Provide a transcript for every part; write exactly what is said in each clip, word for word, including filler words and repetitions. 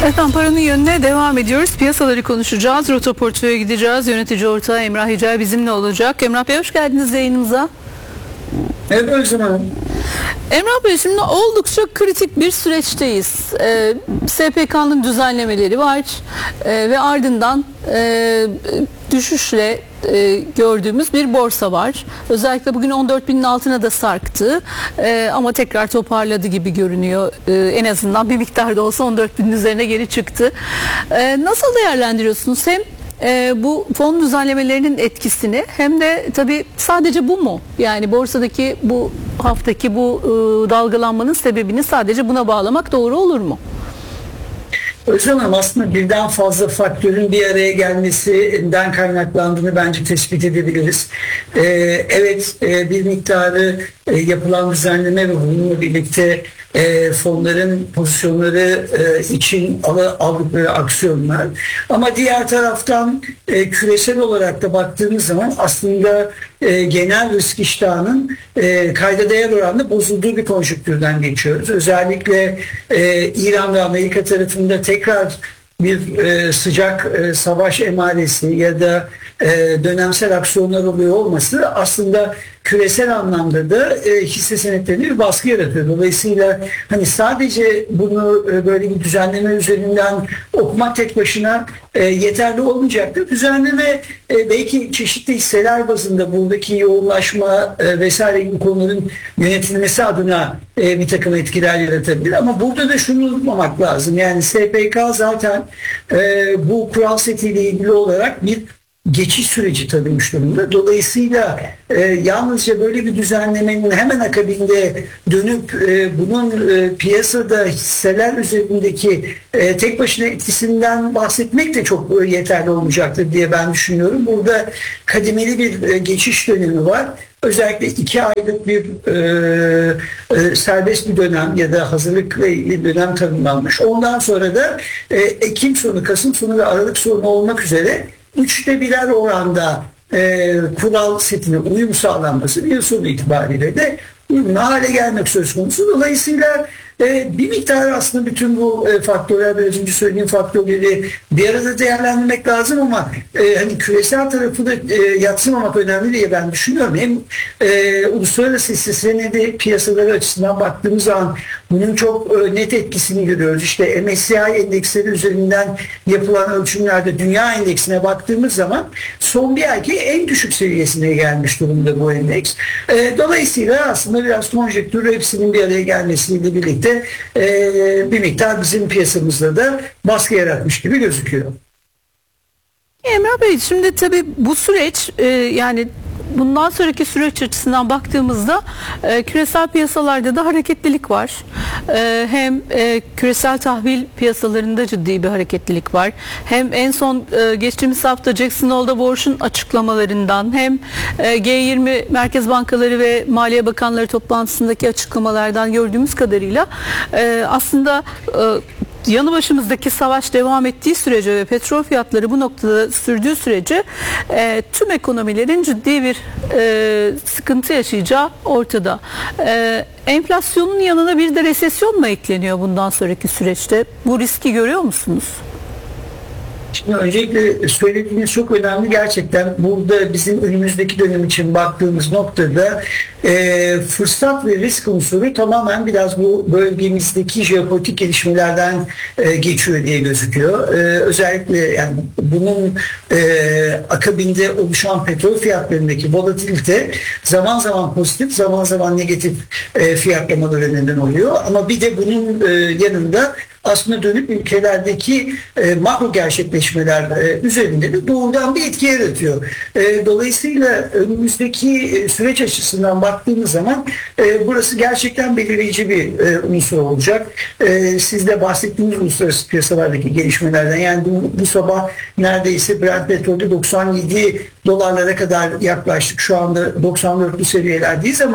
Efendim paranın yönüne devam ediyoruz. Piyasaları konuşacağız. Rota Portföy'e gideceğiz. Yönetici ortağı Emrah Yücel bizimle olacak. Emrah Bey hoş geldiniz yayınımıza. Evet Özlem Hanım. Emrah Bey şimdi oldukça kritik bir süreçteyiz. Ee, S P K'nın düzenlemeleri var ee, ve ardından e, düşüşle e, gördüğümüz bir borsa var. Özellikle bugün on dört binin altına da sarktı e, ama tekrar toparladı gibi görünüyor. E, en azından bir miktar da olsa on dört binin üzerine geri çıktı. E, nasıl değerlendiriyorsunuz hem e, bu fon düzenlemelerinin etkisini hem de tabii sadece bu mu? Yani borsadaki bu haftaki bu e, dalgalanmanın sebebini sadece buna bağlamak doğru olur mu? Özlem Hanım, aslında birden fazla faktörün bir araya gelmesinden kaynaklandığını bence tespit edebiliriz. Ee, evet e, bir miktarı e, yapılan düzenleme ve bununla birlikte e, fonların pozisyonları e, için al- aldıkları aksiyonlar. Ama diğer taraftan e, küresel olarak da baktığımız zaman aslında e, genel risk iştahının e, kayda değer oranında bozulduğu bir konjonktürden geçiyoruz. Özellikle e, İran ve Amerika tarafında tekrar bir e, sıcak e, savaş emaresi ya da e, dönemsel aksiyonlar oluyor olması aslında küresel anlamda da e, hisse senetlerine bir baskı yaratıyor. Dolayısıyla hani sadece bunu e, böyle bir düzenleme üzerinden okumak tek başına e, yeterli olmayacaktır. Düzenleme e, belki çeşitli hisseler bazında buradaki yoğunlaşma e, vesaire gibi konuların yönetilmesi adına e, bir takım etkiler yaratabilir. Ama burada da şunu unutmamak lazım. Yani S P K zaten e, bu kural setiyle ilgili olarak bir geçiş süreci tanımış durumda. Dolayısıyla e, yalnızca böyle bir düzenlemenin hemen akabinde dönüp e, bunun e, piyasada hisseler üzerindeki e, tek başına etkisinden bahsetmek de çok e, yeterli olmayacaktır diye ben düşünüyorum. Burada kademeli bir e, geçiş dönemi var. Özellikle iki aylık bir e, e, serbest bir dönem ya da hazırlıkla ilgili dönem tanımlanmış. Ondan sonra da e, Ekim sonu, Kasım sonu ve Aralık sonu olmak üzere üçte birer oranda e, kural setine uyum sağlanması bir sonu itibariyle de uyumlu hale gelmek söz konusu. Dolayısıyla e, bir miktar aslında bütün bu e, faktörler, biraz önce söylediğim faktörleri bir arada değerlendirmek lazım ama e, hani küresel tarafı da e, yadsımamak önemli diye ben düşünüyorum. Hem e, uluslararası hisse senedi piyasaları açısından baktığımız zaman bunun çok e, net etkisini görüyoruz. İşte M S C I endeksleri üzerinden yapılan ölçümlerde dünya endeksine baktığımız zaman son bir ayki en düşük seviyesine gelmiş durumda bu endeks. E, dolayısıyla aslında biraz konjektür hepsinin bir araya gelmesiyle birlikte e, bir miktar bizim piyasamızda da baskı yaratmış gibi gözüküyor. Emrah Bey şimdi tabii bu süreç e, yani bundan sonraki süreç açısından baktığımızda e, küresel piyasalarda da hareketlilik var. E, hem e, küresel tahvil piyasalarında ciddi bir hareketlilik var. Hem en son e, geçtiğimiz hafta Jackson Hole'da borçun açıklamalarından hem e, G yirmi Merkez Bankaları ve Maliye Bakanları toplantısındaki açıklamalardan gördüğümüz kadarıyla e, aslında e, yanı başımızdaki savaş devam ettiği sürece ve petrol fiyatları bu noktada sürdüğü sürece e, tüm ekonomilerin ciddi bir e, sıkıntı yaşayacağı ortada. E, enflasyonun yanına bir de resesyon mu ekleniyor bundan sonraki süreçte? Bu riski görüyor musunuz? Şimdi öncelikle söylediğiniz çok önemli. Gerçekten burada bizim önümüzdeki dönem için baktığımız noktada e, fırsat ve risk unsuru tamamen biraz bu bölgemizdeki jeopolitik gelişmelerden e, geçiyor diye gözüküyor. E, özellikle yani bunun e, akabinde oluşan petrol fiyatlarındaki volatilite zaman zaman pozitif, zaman zaman negatif e, fiyatlamalara neden oluyor. Ama bir de bunun e, yanında aslında dönüp ülkelerdeki e, makro gerçekleşmeler e, üzerinde de doğrudan bir etki yaratıyor. E, dolayısıyla önümüzdeki e, süreç açısından baktığımız zaman e, burası gerçekten belirleyici bir e, unsur olacak. E, siz de bahsettiğiniz uluslararası piyasalardaki gelişmelerden, yani bu, bu sabah neredeyse Brent petrolde doksan yedi dolarlara kadar yaklaştık. Şu anda doksan dörtlü seviyelerdeyiz ama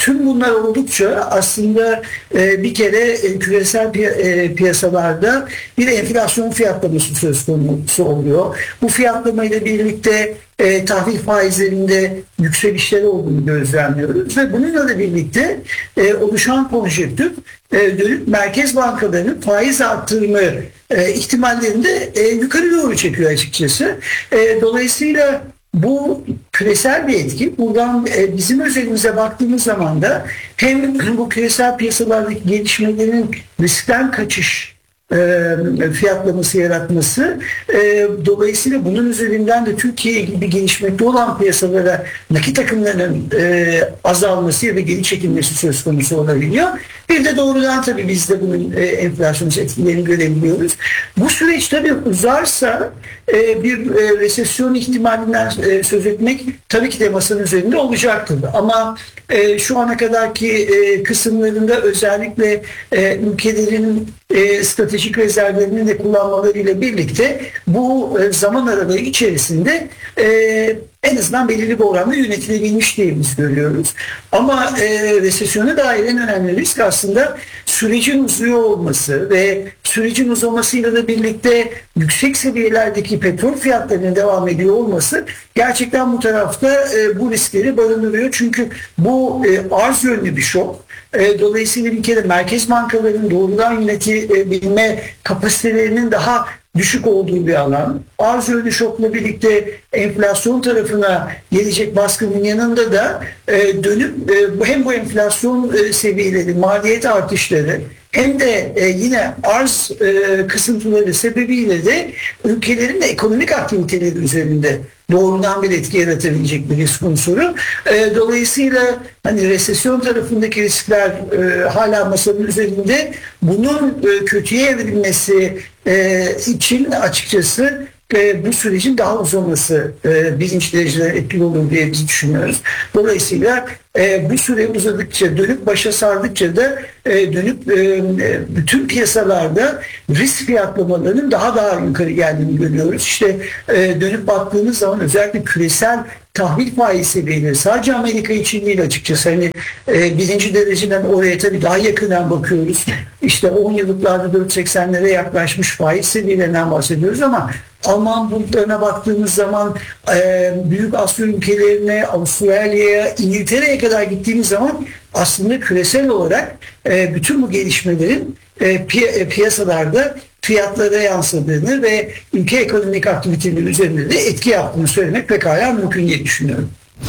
tüm bunlar oldukça aslında e, bir kere e, küresel piy- e, piyasalarda bir enflasyon fiyatlaması söz konusu oluyor. Bu fiyatlamayla birlikte e, tahvil faizlerinde yükselişleri olduğunu gözlemliyoruz ve bununla da birlikte e, oluşan konjektür e, dönüp merkez bankalarının faiz arttırma e, ihtimallerini de e, yukarı doğru çekiyor açıkçası. E, dolayısıyla bu küresel bir etki. Buradan e, bizim özelimize baktığımız zaman da hem bu küresel piyasalardaki gelişmelerin riskten kaçış e, fiyatlaması yaratması, e, dolayısıyla bunun üzerinden de Türkiye gibi gelişmekte olan piyasalara nakit akımlarının e, azalması ya da geri çekilmesi söz konusu olabiliyor. Bir de doğrudan tabii biz de bunun e, enflasyon etkilerini görebiliyoruz. Bu süreç tabii uzarsa e, bir e, resesyon ihtimalinden e, söz etmek tabii ki de masanın üzerinde olacaktır. Ama e, şu ana kadarki e, kısımlarında özellikle e, ülkelerin e, stratejik rezervlerini de kullanmalarıyla birlikte bu e, zaman aralığı içerisinde e, en azından belirli bir oranda yönetilebilmiş diye biz görüyoruz. Ama e, resesyona dair en önemli risk aslında sürecin uzuyor olması ve sürecin uzamasıyla da birlikte yüksek seviyelerdeki petrol fiyatlarının devam ediyor olması gerçekten bu tarafta e, bu riskleri barındırıyor. Çünkü bu e, arz yönlü bir şok. E, dolayısıyla bir kere merkez bankalarının doğrudan yönetebilme kapasitelerinin daha düşük olduğu bir alan. Arz yönlü şokla birlikte enflasyon tarafına gelecek baskının yanında da e, dönüp e, hem bu enflasyon e, seviyeleri, maliyet artışları hem de e, yine arz e, kısıntıları sebebiyle de ülkelerin de ekonomik aktiviteleri üzerinde doğrudan bir etki yaratabilecek bir risk unsuru. E, dolayısıyla hani resesyon tarafındaki riskler e, hala masanın üzerinde. Bunun e, kötüye evrilmesi e, için açıkçası e, bu sürecin daha uzaması e, birinci derecede etkili olur diye biz düşünüyoruz. Dolayısıyla e, bu süre uzadıkça, dönüp başa sardıkça da e, dönüp e, bütün piyasalarda risk fiyatlamalarının daha daha yukarı geldiğini görüyoruz. İşte e, dönüp baktığımız zaman özellikle küresel tahvil faiz seviyeleri sadece Amerika için değil açıkçası. Hani e, birinci dereceden oraya tabii daha yakından bakıyoruz. İşte on yıllıklarda dört seksenlere yaklaşmış faiz seviyelerinden bahsediyoruz ama Alman bulutlarına baktığımız zaman e, Büyük Asya ülkelerine, Avustralya'ya, İngiltere'ye kadar gittiğimiz zaman aslında küresel olarak e, bütün bu gelişmelerin e, piy- piyasalarda fiyatlara yansıdığını ve ülke ekonomik aktiviteleri üzerinde de etki yaptığını söylemek pekala mümkün diye düşünüyorum.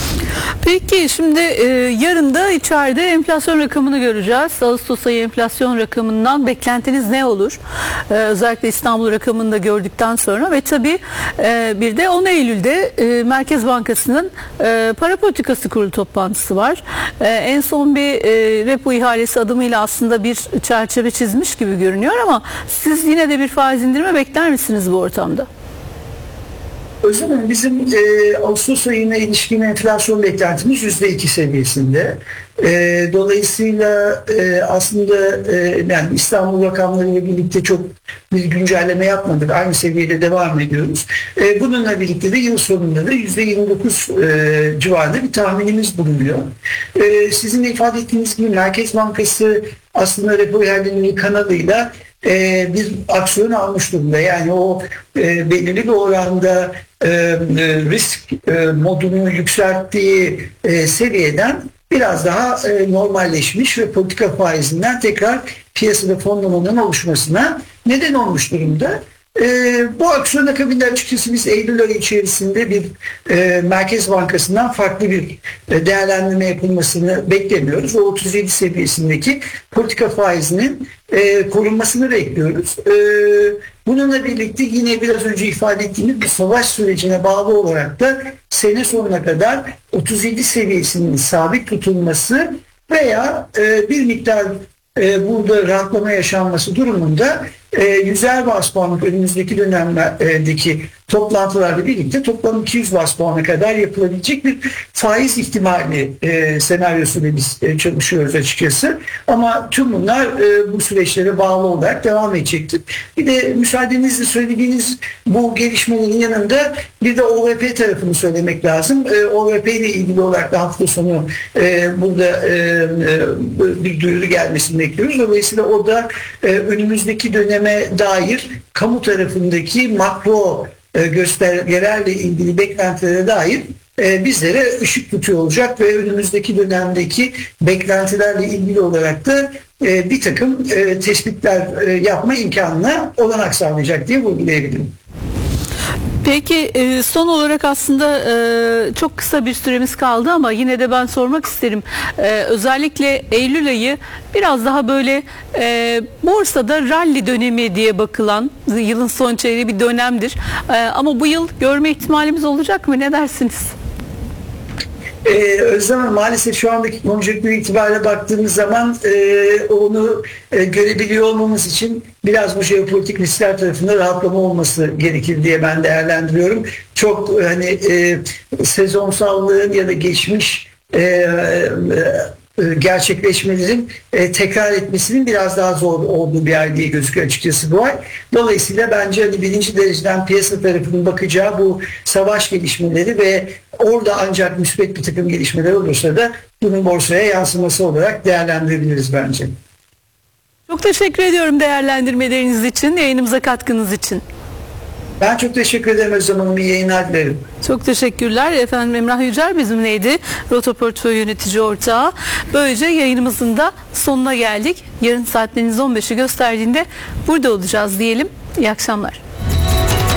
Peki şimdi e, yarın da içeride enflasyon rakamını göreceğiz. Ağustos ayı enflasyon rakamından beklentiniz ne olur? E, özellikle İstanbul rakamını da gördükten sonra ve tabii e, bir de on Eylül'de e, Merkez Bankası'nın e, para politikası kurulu toplantısı var. E, en son bir e, repo ihalesi adımıyla aslında bir çerçeve çizmiş gibi görünüyor ama siz yine de bir faiz indirme bekler misiniz bu ortamda? Özlem Hanım, bizim e, Ağustos ayına ilişkin enflasyon beklentimiz yüzde iki seviyesinde. E, dolayısıyla e, aslında e, yani İstanbul rakamlarıyla birlikte çok bir güncelleme yapmadık. Aynı seviyede devam ediyoruz. E, bununla birlikte de yıl sonunda da yüzde yirmi dokuz e, civarında bir tahminimiz bulunuyor. E, sizin de ifade ettiğiniz gibi Merkez Bankası aslında repo ihalinin kanalıyla e, bir aksiyon almış durumda. Yani o e, belirli bir oranda e, risk e, modunu yükselttiği e, seviyeden biraz daha e, normalleşmiş ve politika faizinden tekrar piyasada fonlamanın oluşmasına neden olmuş durumda. E, bu aksiyon akabinde açıkçası biz Eylül ayı içerisinde bir e, Merkez Bankası'ndan farklı bir e, değerlendirme yapılmasını beklemiyoruz. O otuz yedi seviyesindeki politika faizinin e, korunmasını bekliyoruz. E, bununla birlikte yine biraz önce ifade ettiğimiz bir savaş sürecine bağlı olarak da sene sonuna kadar otuz yedi seviyesinin sabit tutulması veya e, bir miktar e, burada rahatlama yaşanması durumunda e, yüzer bas puanlık önümüzdeki dönemlerdeki toplantılarla birlikte toplam iki yüz bas puana kadar yapılabilecek bir faiz ihtimali e, senaryosuyla biz e, çalışıyoruz açıkçası. Ama tüm bunlar e, bu süreçlere bağlı olarak devam edecektir. Bir de müsaadenizle söylediğiniz bu gelişmelerin yanında bir de O V P tarafını söylemek lazım. E, O V P ile ilgili olarak da hafta sonu e, burada e, e, bir duyuru gelmesini bekliyoruz. Dolayısıyla o da e, önümüzdeki döneme dair kamu tarafındaki makro e, göstergelerle ilgili beklentilere dair e, bizlere ışık tutuyor olacak ve önümüzdeki dönemdeki beklentilerle ilgili olarak da e, bir takım e, tespitler e, yapma imkanına olanak sağlayacak diye vurgulayabilirim. Peki e, son olarak aslında e, çok kısa bir süremiz kaldı ama yine de ben sormak isterim. E, özellikle Eylül ayı biraz daha böyle e, borsada rally dönemi diye bakılan yılın son çeyreği bir dönemdir. E, ama bu yıl görme ihtimalimiz olacak mı? Ne dersiniz? Ee, Özlem Hanım, maalesef şu andaki konjonktür itibariyle baktığımız zaman e, onu e, görebiliyor olmamız için biraz bu jeopolitik riskler tarafında rahatlama olması gerekir diye ben değerlendiriyorum. Çok e, hani e, sezonsallığın ya da geçmiş e, e, gerçekleşmelerin e, tekrar etmesinin biraz daha zor olduğu bir ay diye gözüküyor açıkçası bu ay. Dolayısıyla bence hani birinci dereceden piyasa tarafının bakacağı bu savaş gelişmeleri ve orada ancak müspet bir takım gelişmeler olursa da bunun borsaya yansıması olarak değerlendirebiliriz bence. Çok teşekkür ediyorum değerlendirmeleriniz için, yayınımıza katkınız için. Ben çok teşekkür ederim Özlem Hanım. İyi yayınlar dilerim. Çok teşekkürler. Efendim Emrah Yücel bizimleydi. Rota Portföy Yönetici Ortağı. Böylece yayınımızın da sonuna geldik. Yarın saatleriniz on beşi gösterdiğinde burada olacağız diyelim. İyi akşamlar.